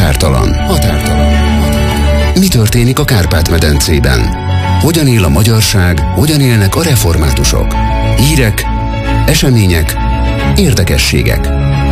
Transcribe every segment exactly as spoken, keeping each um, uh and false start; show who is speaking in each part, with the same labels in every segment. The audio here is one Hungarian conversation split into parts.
Speaker 1: Határtalan. Határtalan. Mi történik a Kárpát-medencében? Hogyan él a magyarság, hogyan élnek a reformátusok? Hírek, események, érdekességek.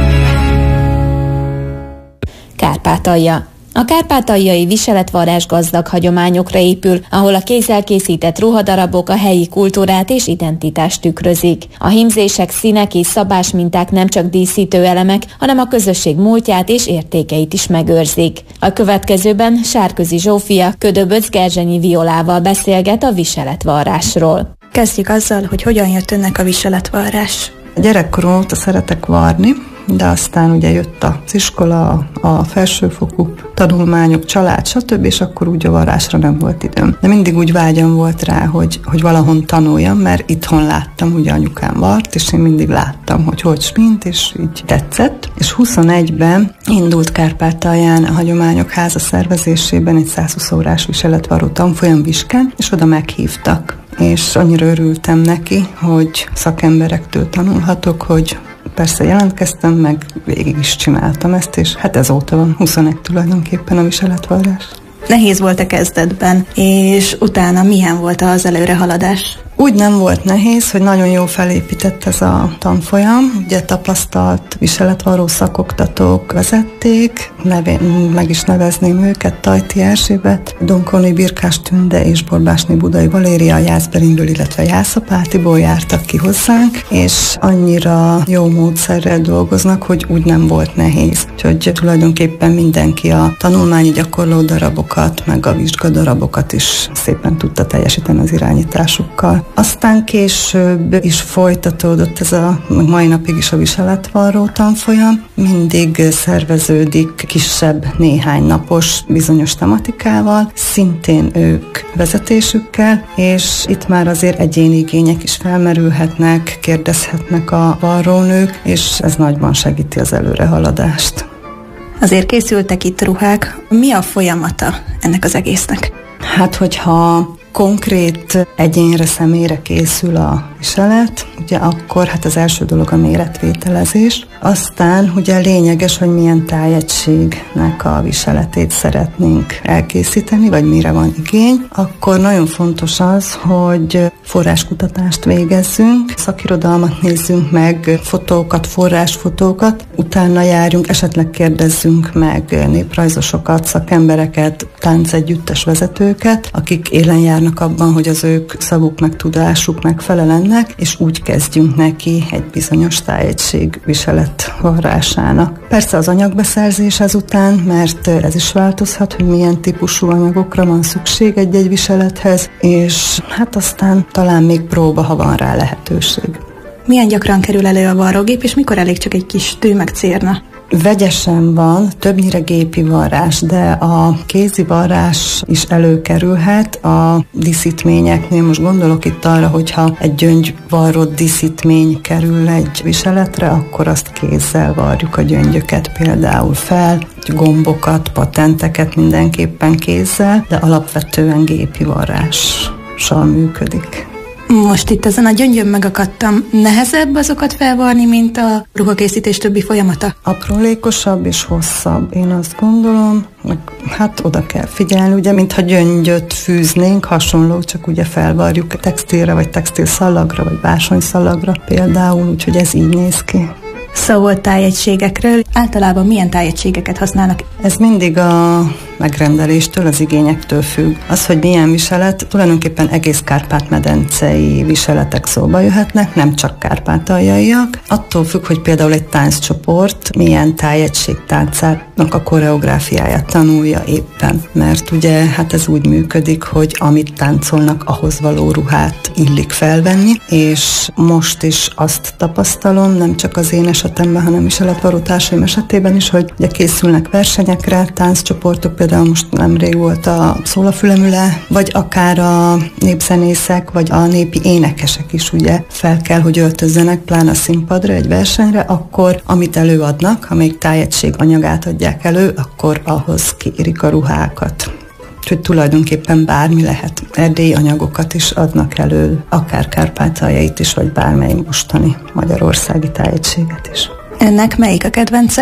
Speaker 2: Kárpátalja. A kárpátaljai viseletvarrás gazdag hagyományokra épül, ahol a kézzel készített ruhadarabok a helyi kultúrát és identitást tükrözik. A hímzések, színek és szabás minták nem csak díszítő elemek, hanem a közösség múltját és értékeit is megőrzik. A következőben Sárközi Zsófia Ködöböc Gerzsenyi Violával beszélget a viseletvarrásról.
Speaker 3: Kezdjük azzal, hogy hogyan jött önnek a viseletvarrás.
Speaker 4: Gyerekkorom óta szeretek varni, de aztán ugye jött az iskola, a felsőfokú tanulmányok, család, stb., és akkor úgy a varrásra nem volt időm. De mindig úgy vágyam volt rá, hogy, hogy valahon tanuljam, mert itthon láttam, ugye anyukám vart, és én mindig láttam, hogy hogy smint, és így tetszett. És huszonegyben indult Kárpátalján a Hagyományok Háza szervezésében egy százhúsz órás viseletvarró tanfolyam Viskán, és oda meghívtak. És annyira örültem neki, hogy szakemberektől tanulhatok, hogy persze jelentkeztem, meg végig is csináltam ezt, és hát ezóta van huszonegy tulajdonképpen a viseletvarrás.
Speaker 3: Nehéz volt a kezdetben, és utána milyen volt az előrehaladás?
Speaker 4: Úgy nem volt nehéz, hogy nagyon jól felépített ez a tanfolyam. Ugye tapasztalt viseletvarró szakoktatók vezették, nevén, meg is nevezném őket, Tajti Erzsébet, Donkoni Birkás Tünde és Borbásné Budai Valéria Jászberényből, illetve Jászapátiból jártak ki hozzánk, és annyira jó módszerrel dolgoznak, hogy úgy nem volt nehéz. Úgyhogy tulajdonképpen mindenki a tanulmányi gyakorló darabokat, meg a vizsgadarabokat is szépen tudta teljesíteni az irányításukkal. Aztán később is folytatódott ez a mai napig is a viseletvarró tanfolyam. Mindig szerveződik kisebb, néhány napos bizonyos tematikával, szintén ők vezetésükkel, és itt már azért egyéni igények is felmerülhetnek, kérdezhetnek a varrónők, és ez nagyban segíti az előrehaladást.
Speaker 3: Azért készültek itt ruhák. Mi a folyamata ennek az egésznek?
Speaker 4: Hát, hogyha konkrét egyénre, személyre készül a viselet, ugye akkor hát az első dolog a méretvételezés. Aztán ugye lényeges, hogy milyen tájegységnek a viseletét szeretnénk elkészíteni, vagy mire van igény. Akkor nagyon fontos az, hogy forráskutatást végezzünk, szakirodalmat nézzünk meg, fotókat, forrásfotókat, utána járjunk, esetleg kérdezzünk meg néprajzosokat, szakembereket, táncegyüttes vezetőket, akik élen járnak abban, hogy az ők szavuk meg tudásuk megfelelnek, és úgy kezdjünk neki egy bizonyos tájegység viselet varrásának. Persze az anyagbeszerzés ezután, mert ez is változhat, hogy milyen típusú anyagokra van szükség egy-egy viselethez, és hát aztán talán még próba, ha van rá lehetőség.
Speaker 3: Milyen gyakran kerül elő a varrógép, és mikor elég csak egy kis tű meg cérna?
Speaker 4: Vegyesen van, többnyire gépi varrás, de a kézi varrás is előkerülhet a díszítményeknél. Most gondolok itt arra, hogyha egy gyöngyvarrott díszítmény kerül egy viseletre, akkor azt kézzel varjuk a gyöngyöket például fel, gombokat, patenteket mindenképpen kézzel, de alapvetően gépi varrással működik.
Speaker 3: Most itt ezen a gyöngyön megakadtam. Nehezebb azokat felvarni, mint a ruhakészítés többi folyamata?
Speaker 4: Aprólékosabb és hosszabb, én azt gondolom, hogy hát oda kell figyelni, ugye, mintha gyöngyöt fűznénk, hasonló, csak ugye felvarjuk textilre, vagy textilszalagra, vagy bársonyszalagra például, úgyhogy ez így néz ki.
Speaker 3: Szó volt tájegységekről. Általában milyen tájegységeket használnak?
Speaker 4: Ez mindig a megrendeléstől, az igényektől függ. Az, hogy milyen viselet, tulajdonképpen egész Kárpát-medencei viseletek szóba jöhetnek, nem csak kárpátaljaiak. Attól függ, hogy például egy tánccsoport milyen tájegység táncának a koreográfiáját tanulja éppen. Mert ugye hát ez úgy működik, hogy amit táncolnak, ahhoz való ruhát illik felvenni, és most is azt tapasztalom, nem csak az én esetemben, hanem viseletvarró társaim esetében is, hogy ugye készülnek versenyekre, tánccsoportok, például most nemrég volt a Szólafülemüle, vagy akár a népzenészek, vagy a népi énekesek is ugye fel kell, hogy öltözzenek, pláne a színpadra, egy versenyre, akkor amit előadnak, ha még tájegység anyagát adják elő, akkor ahhoz kérik a ruhákat. Úgyhogy tulajdonképpen bármi lehet. Erdélyi anyagokat is adnak elő, akár kárpátaljait is, vagy bármely mostani magyarországi tájegységet is.
Speaker 3: Ennek melyik a kedvence?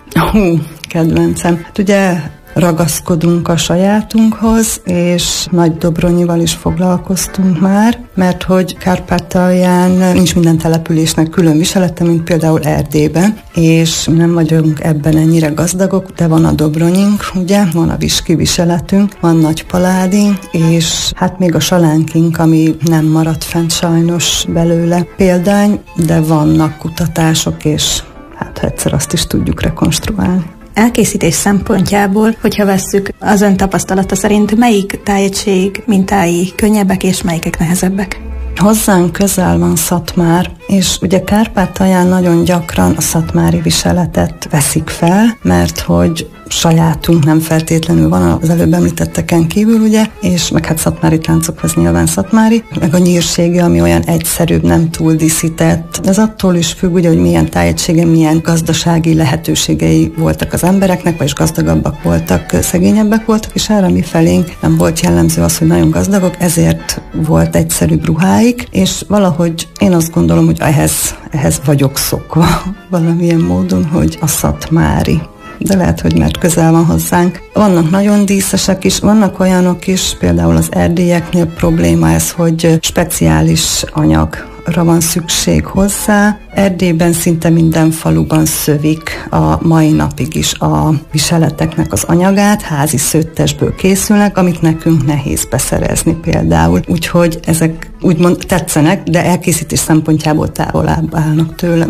Speaker 4: Hú, kedvencem. Hát ugye ragaszkodunk a sajátunkhoz, és Nagy-Dobronyival is foglalkoztunk már, mert hogy Kárpátalján nincs minden településnek külön viselete, mint például Erdélyben, és mi nem vagyunk ebben ennyire gazdagok, de van a Dobronyink, ugye, van a viski viseletünk, van Nagypaládi, és hát még a salánkink, ami nem maradt fent sajnos belőle példány, de vannak kutatások, és hát egyszer azt is tudjuk rekonstruálni.
Speaker 3: Elkészítés szempontjából, hogyha vesszük, az ön tapasztalata szerint melyik tájegység mintái könnyebbek és melyikek nehezebbek?
Speaker 4: Hozzánk közel van Szatmár, és ugye Kárpátalján nagyon gyakran a szatmári viseletet veszik fel, mert hogy sajátunk nem feltétlenül van az előbb említetteken kívül, ugye, és meg hát szatmári táncokhoz nyilván szatmári, meg a nyírsége, ami olyan egyszerűbb, nem túl díszített. Ez attól is függ, ugye, hogy milyen tájegysége, milyen gazdasági lehetőségei voltak az embereknek, vagyis gazdagabbak voltak, szegényebbek voltak, és erre mi felénk nem volt jellemző az, hogy nagyon gazdagok, ezért volt egyszerűbb ruháik, és valahogy én azt gondolom, hogy ehhez, ehhez vagyok szokva valamilyen módon, hogy a szatmári. De lehet, hogy mert közel van hozzánk. Vannak nagyon díszesek is, vannak olyanok is, például az erdélyeknél probléma ez, hogy speciális anyagra van szükség hozzá. Erdélyben szinte minden faluban szövik a mai napig is a viseleteknek az anyagát, házi szőttesből készülnek, amit nekünk nehéz beszerezni például. Úgyhogy ezek úgymond tetszenek, de elkészítés szempontjából távolabb állnak tőlem.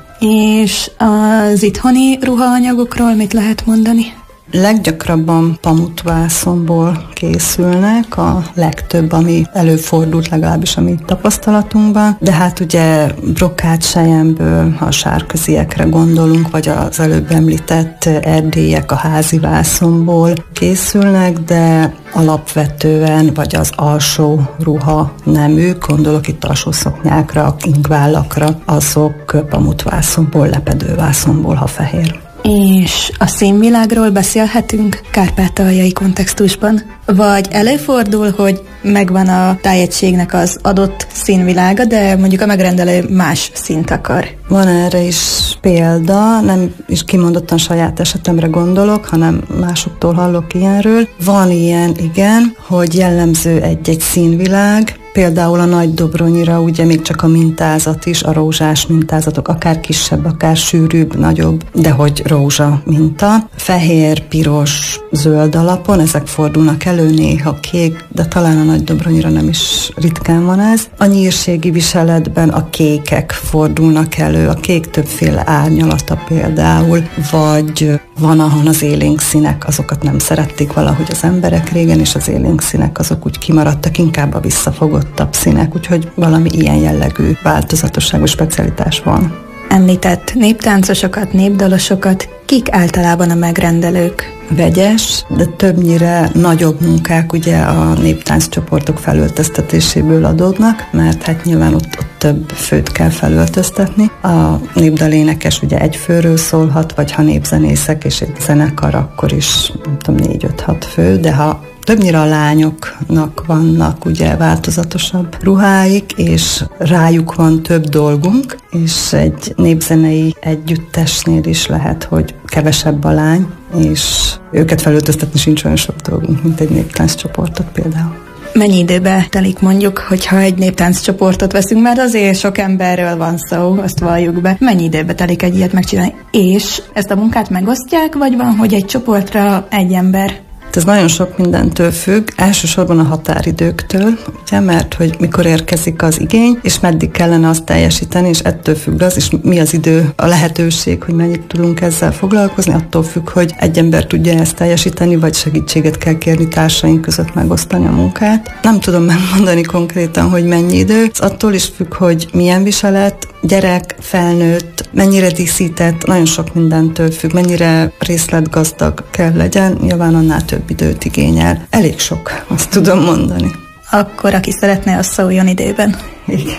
Speaker 3: És az itthoni ruhaanyagokról mit lehet mondani?
Speaker 4: Leggyakrabban pamutvászonból készülnek, a legtöbb, ami előfordult, legalábbis a mi tapasztalatunkban, de hát ugye brokátselyemből, ha a sárköziekre gondolunk, vagy az előbb említett erdélyek a házi vászonból készülnek, de alapvetően, vagy az alsó ruha neműk, gondolok itt alsó szoknyákra, ingvállakra, azok pamutvászonból, lepedővászonból, ha fehér.
Speaker 3: És a színvilágról beszélhetünk kárpátaljai kontextusban? Vagy előfordul, hogy megvan a tájegységnek az adott színvilága, de mondjuk a megrendelő más színt akar?
Speaker 4: Van erre is példa, nem is kimondottan saját esetemre gondolok, hanem másoktól hallok ilyenről. Van ilyen, igen, hogy jellemző egy-egy színvilág, például a Nagy-Dobronyira ugye még csak a mintázat is, a rózsás mintázatok, akár kisebb, akár sűrűbb, nagyobb, de hogy rózsa minta. Fehér, piros, zöld alapon, ezek fordulnak elő, néha kék, de talán a Nagy-Dobronyira nem is ritkán van ez. A nyírségi viseletben a kékek fordulnak elő, a kék többféle árnyalata például, vagy van, ahol az élénk színek, azokat nem szerették valahogy az emberek régen, és az élénk színek azok úgy kimaradtak, inkább a visszafogottabb színek, úgyhogy valami ilyen jellegű változatosság vagy specialitás van.
Speaker 3: Említett néptáncosokat, népdalosokat, kik általában a megrendelők?
Speaker 4: Vegyes, de többnyire nagyobb munkák ugye a néptánccsoportok felöltöztetéséből adódnak, mert hát nyilván ott, ott több főt kell felöltöztetni. A népdalénekes ugye egy főről szólhat, vagy ha népzenészek és egy zenekar, akkor is nem tudom, négy-öt-hat fő, de ha többnyire a lányoknak vannak ugye változatosabb ruháik, és rájuk van több dolgunk, és egy népzenei együttesnél is lehet, hogy kevesebb a lány, és őket felöltöztetni sincs olyan sok dolgunk, mint egy néptánccsoportot például.
Speaker 3: Mennyi időbe telik mondjuk, hogyha egy néptánccsoportot veszünk, mert azért sok emberről van szó, azt valljuk be. Mennyi időbe telik egy ilyet megcsinálni? És ezt a munkát megosztják, vagy van, hogy egy csoportra egy ember?
Speaker 4: Ez nagyon sok mindentől függ, elsősorban a határidőktől, ugye, mert hogy mikor érkezik az igény, és meddig kellene azt teljesíteni, és ettől függ az, és mi az idő, a lehetőség, hogy mennyit tudunk ezzel foglalkozni, attól függ, hogy egy ember tudja ezt teljesíteni, vagy segítséget kell kérni társaink között megosztani a munkát. Nem tudom megmondani konkrétan, hogy mennyi idő, ez attól is függ, hogy milyen viselet, gyerek, felnőtt, mennyire díszített, nagyon sok mindentől függ, mennyire részletgazdag kell legyen, nyilván annál több időt igényel. Elég sok, azt tudom mondani.
Speaker 3: Akkor, aki szeretne, az szóljon időben.
Speaker 4: Igen.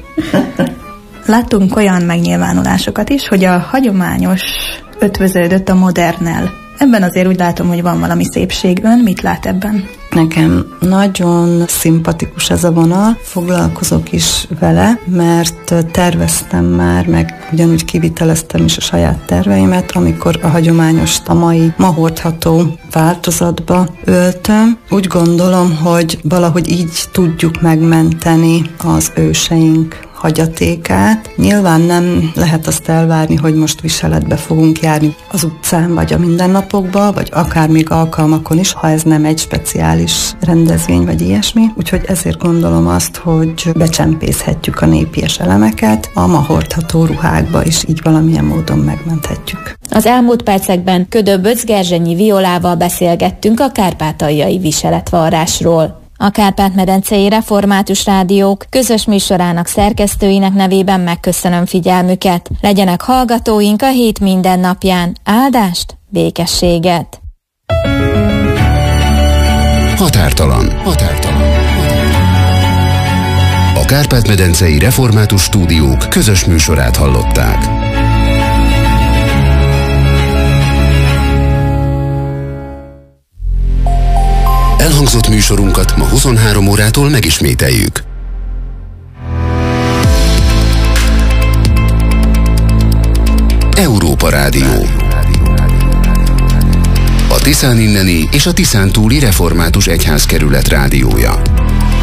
Speaker 3: Láttunk olyan megnyilvánulásokat is, hogy a hagyományos ötvöződött a modernnel. Ebben azért úgy látom, hogy van valami szépség. Ön mit lát ebben?
Speaker 4: Nekem nagyon szimpatikus ez a vonal, foglalkozok is vele, mert terveztem már, meg ugyanúgy kiviteleztem is a saját terveimet, amikor a hagyományos, a mai ma hordható változatba öltöm. Úgy gondolom, hogy valahogy így tudjuk megmenteni az őseink hagyatékát. Nyilván nem lehet azt elvárni, hogy most viseletbe fogunk járni az utcán, vagy a mindennapokban, vagy akár még alkalmakon is, ha ez nem egy speciális rendezvény, vagy ilyesmi. Úgyhogy ezért gondolom azt, hogy becsempészhetjük a népies elemeket a ma hordható ruhákba, és így valamilyen módon megmenthetjük.
Speaker 2: Az elmúlt percekben Ködö Böcz-Gerzsenyi Violával beszélgettünk a kárpátaljai viseletvarrásról. A Kárpát-medencei Református Rádiók közös műsorának szerkesztőinek nevében megköszönöm figyelmüket. Legyenek hallgatóink a hét minden napján. Áldást, békességet!
Speaker 1: Határtalan. Határtalan. A Kárpát-medencei Református Stúdiók közös műsorát hallották. Elhangzott műsorunkat ma huszonhárom órától megismételjük. Európa Rádió. A Tiszán inneni és a Tiszán túli református egyházkerület rádiója.